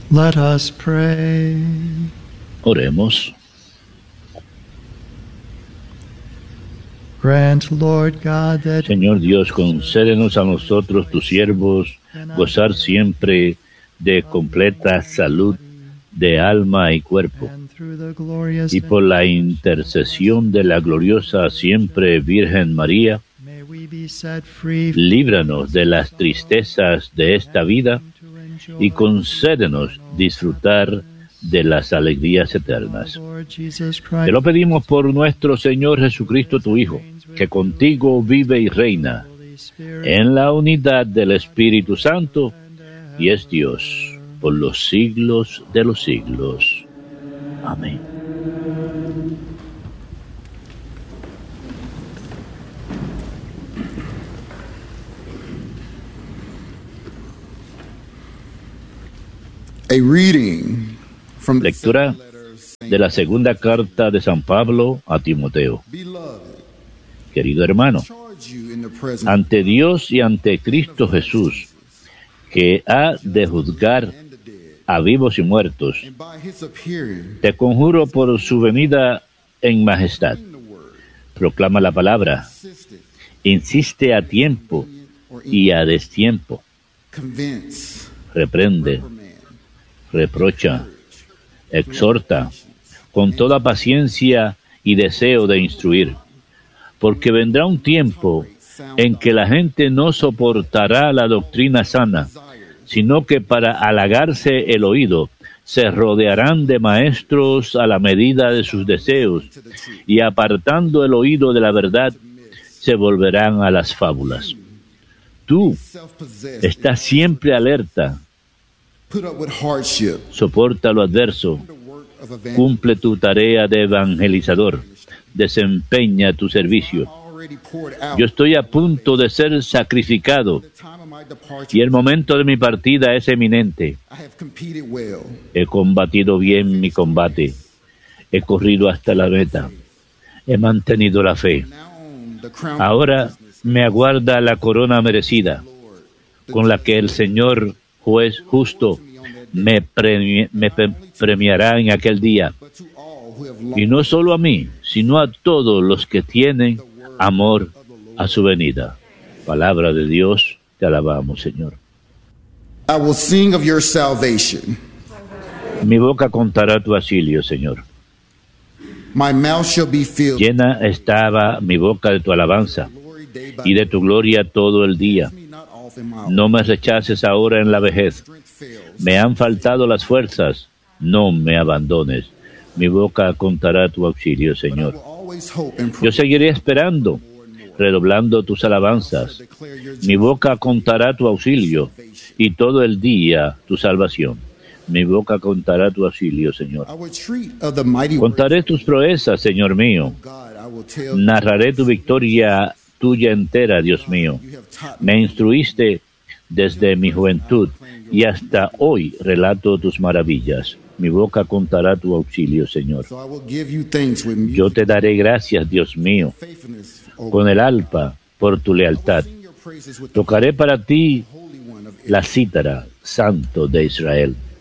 Let us pray. Oremos. Grant, Lord God, that Señor Dios, concédenos a nosotros, tus siervos, gozar siempre de completa salud de alma y cuerpo, and through the glorious y por la intercesión de la gloriosa siempre Virgen María, may we be set free líbranos de las tristezas de esta vida y concédenos disfrutar de las alegrías eternas. Lord Jesus Te Christ. lo pedimos por nuestro Señor Jesucristo, tu Hijo, que contigo vive y reina Holy Spirit, en la unidad del Espíritu Santo y es Dios por los siglos de los siglos. Amén. A reading from the Lectura second letter of Saint de la segunda carta de San Pablo a Timoteo. Beloved, Querido hermano, charge you in the presence ante Dios y ante Cristo Jesús, que ha de juzgar and the dead, a vivos y muertos, and by his appearing te conjuro por su venida en majestad. in the word, Proclama la palabra, insisted, insiste a tiempo or y a destiempo, convince, reprende, reprimand, reprocha, exhorta, con toda paciencia y deseo de instruir, porque vendrá un tiempo en que la gente no soportará la doctrina sana, sino que para halagarse el oído se rodearán de maestros a la medida de sus deseos, y apartando el oído de la verdad, se volverán a las fábulas. Tú self-possessed, estás siempre alerta, put up with hardship, soporta lo adverso, the work of evangelism. cumple tu tarea de evangelizador, desempeña tu servicio. Already poured out. Yo estoy a punto de ser sacrificado The time of my y departure, el momento de mi partida es eminente. I have competed well. He combatido bien mi combate, he corrido hasta la meta, he mantenido la fe. Now on the crown Ahora me aguarda la corona merecida, con la que el Señor juez justo me premiará en aquel día, but to all who have y longed no solo a mí, sino a todos los que tienen amor a su venida. Palabra de Dios, te alabamos, Señor. I will sing of your salvation. Mi boca contará tu auxilio, Señor. My mouth shall be filled Llena estaba mi boca de tu alabanza with glory day by y de tu gloria todo el día. me not off in my No me rechaces ahora en la vejez. strength fails. Me han faltado las fuerzas, no me abandones. Mi boca contará tu auxilio, But I Señor. will always hope and Yo pray seguiré esperando, redoblando tus alabanzas. declare your Mi boca contará tu auxilio y todo el día tu salvación. Mi boca contará tu auxilio, Señor. I will treat of the mighty works Contaré tus proezas, Señor mío. of God. I will tell Narraré tu victoria tuya entera, Dios mío. you have taught me. Me instruiste desde mi juventud y hasta hoy relato tus maravillas. Mi boca contará tu auxilio, Señor. So I will give you thanks with me. Yo te daré gracias, Dios mío, Faithfulness, O con el alpa por tu lealtad. sing your praises with the Tocaré para ti Holy One of la cítara, Santo de Israel.